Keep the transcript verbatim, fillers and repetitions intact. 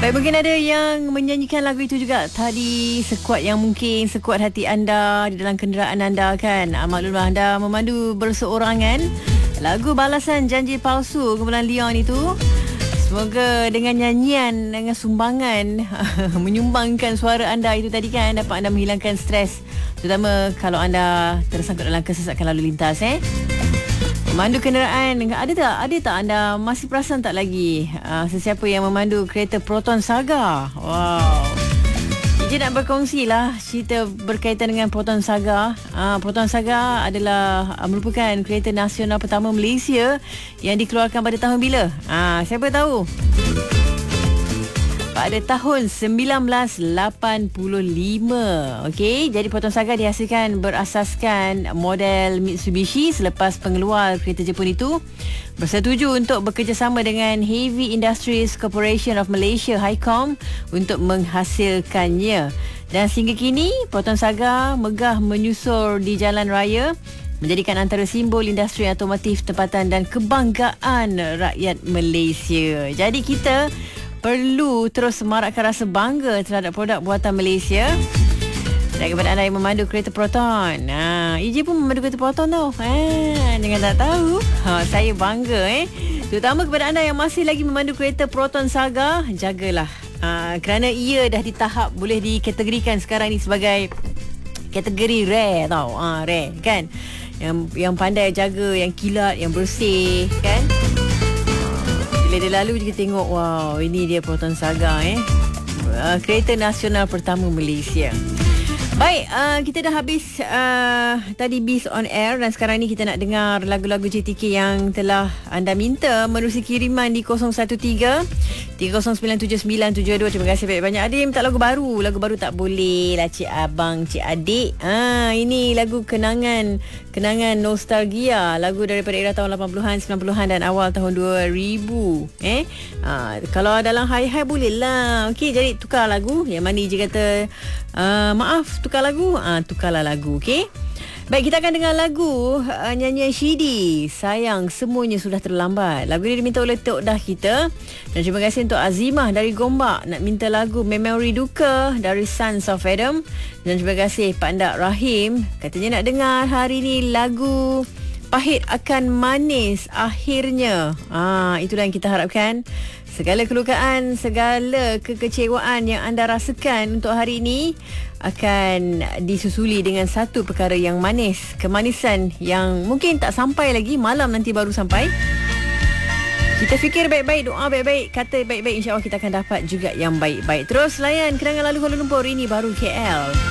Baik, mungkin ada yang menyanyikan lagu itu juga tadi, sekuat yang mungkin, sekuat hati anda di dalam kenderaan anda kan. Ah, maklumlah anda memandu berseorangan. Lagu Balasan Janji Palsu kumpulan Leon itu. Semoga dengan nyanyian, dengan sumbangan menyumbangkan suara anda itu tadi kan, dapat anda menghilangkan stres, terutama kalau anda tersangkut dalam kesesakan lalu lintas eh. Memandu kenderaan, ada tak ada tak anda masih perasan tak lagi uh, sesiapa yang memandu kereta Proton Saga? Wow. Ije nak berkongsi lah cerita berkaitan dengan Proton Saga. Uh, Proton Saga adalah uh, merupakan kereta nasional pertama Malaysia yang dikeluarkan pada tahun bila? Uh, siapa tahu? Pada tahun sembilan belas lapan puluh lima. Okey, jadi Proton Saga dihasilkan berasaskan model Mitsubishi selepas pengeluar kereta Jepun itu bersetuju untuk bekerjasama dengan Heavy Industries Corporation of Malaysia (Highcom) untuk menghasilkannya. Dan sehingga kini Proton Saga megah menyusur di jalan raya, menjadikan antara simbol industri otomotif tempatan dan kebanggaan rakyat Malaysia. Jadi kita perlu terus semarakkan rasa bangga terhadap produk buatan Malaysia. Dan kepada anda yang memandu kereta Proton, ha, Ije pun memandu kereta Proton tau. Ha, jangan tak tahu. Ha, saya bangga eh. Terutama kepada anda yang masih lagi memandu kereta Proton Saga, jagalah. Ha, kerana ia dah di tahap boleh dikategorikan sekarang ni sebagai kategori rare tau. Ha, rare kan. Yang yang pandai jaga, yang kilat, yang bersih kan. Bila dia lalu kita tengok, wow, ini dia Proton Saga eh. Uh, kereta nasional pertama Malaysia. Baik, uh, kita dah habis uh, tadi Biz on Air dan sekarang ni kita nak dengar lagu-lagu J T K yang telah anda minta menerusi kiriman di kosong satu tiga tiga kosong sembilan tujuh sembilan tujuh dua. Terima kasih banyak-banyak. Ada yang minta lagu baru. Lagu baru tak boleh lah cik abang, cik adik. Ah, ini lagu kenangan, kenangan nostalgia. Lagu daripada era tahun lapan puluhan, sembilan puluhan dan awal tahun dua ribu. Eh, ah, kalau dalam hai-hai boleh lah. Okey, jadi tukar lagu. Yang mana je kata uh, maaf tukar lagu. Ah, tukarlah lagu, okey. Baik, kita akan dengar lagu uh, nyanyian Shidi, Sayang Semuanya Sudah Terlambat. Lagu ini diminta oleh Tok Dah kita. Dan terima kasih untuk Azimah dari Gombak nak minta lagu Memory Duka dari Sons of Adam. Dan terima kasih Pak Ndak Rahim, katanya nak dengar hari ni lagu Pahit Akan Manis Akhirnya. Ah, itulah yang kita harapkan. Segala kelukaan, segala kekecewaan yang anda rasakan untuk hari ini akan disusuli dengan satu perkara yang manis. Kemanisan yang mungkin tak sampai lagi, malam nanti baru sampai. Kita fikir baik-baik, doa baik-baik, kata baik-baik, insya-Allah kita akan dapat juga yang baik-baik. Terus layan kenangan lalu Kuala Lumpur, ini baru K L.